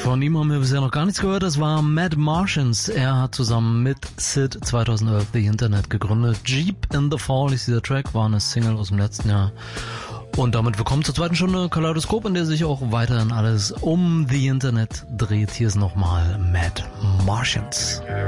Von ihm haben wir bisher noch gar nichts gehört. Das war Mad Martians. Er hat zusammen mit Sid 2011 The Internet gegründet. Jeep in the Fall ist dieser Track, war eine Single aus dem letzten Jahr. Und damit willkommen zur zweiten Stunde Kaleidoskop, in der sich auch weiterhin alles um The Internet dreht. Hier ist nochmal Mad Martians.